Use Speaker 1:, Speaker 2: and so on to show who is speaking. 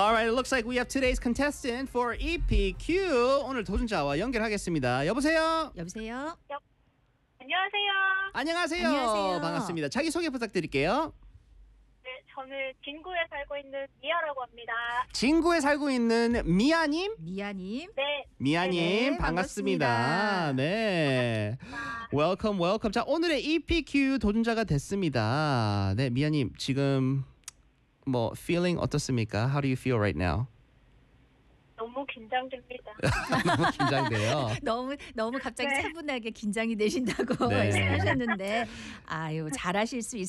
Speaker 1: All right, it looks like we have today's contestant for EPQ. 오늘 도전자와 연결하겠습니다. 여보세요?
Speaker 2: 여보세요?
Speaker 3: 안녕하세요.
Speaker 1: 안녕하세요.
Speaker 2: 안녕하세요.
Speaker 1: 반갑습니다. 자기소개 부탁드릴게요.
Speaker 3: 네, 저는 진구에 살고 있는 미아라고 합니다.
Speaker 1: 진구에 살고 있는 미아님?
Speaker 2: 미아님.
Speaker 3: 네,
Speaker 1: 미아님
Speaker 2: 네,
Speaker 1: 반갑습니다.
Speaker 2: 반갑습니다.
Speaker 1: 네. Welcome, welcome. 자, 오늘의 EPQ 도전자가 됐습니다. 네, 미아님 지금 뭐 feeling 어떻습니까? How do you feel right now?
Speaker 3: 너무 긴장됩니다.
Speaker 1: 너무 긴장돼요.
Speaker 2: 너무 갑자기
Speaker 3: 네.
Speaker 2: 차분하게 긴장이 되신다고
Speaker 1: 네.
Speaker 2: 말씀하셨는데 아유 잘하실 수